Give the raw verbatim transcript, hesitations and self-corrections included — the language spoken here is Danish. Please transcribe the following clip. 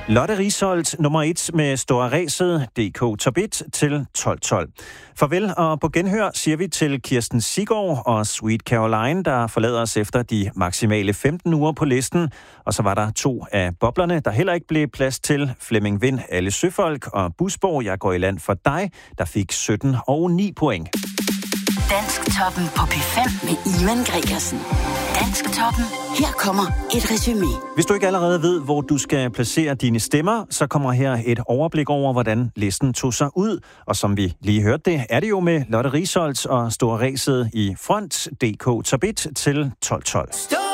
Lotte Risholt, nummer et med Store Ræset, D K Top et til tolv tolv. Farvel og på genhør siger vi til Kirsten Siggaard og Sweet Caroline, der forlader os efter de maksimale femten uger på listen. Og så var der to af boblerne, der heller ikke blev plads til. Flemming Vind, Alle Søfolk og Busborg, Jeg går i land for dig, der fik sytten og ni point. Dansktoppen på P fem med Ivan Gregersen. Dansktoppen. Her kommer et resumé. Hvis du ikke allerede ved, hvor du skal placere dine stemmer, så kommer her et overblik over, hvordan listen tog sig ud. Og som vi lige hørte det, er det jo med Lotte Risholt og Store Ræset i front, D K Top et til tolv tolv.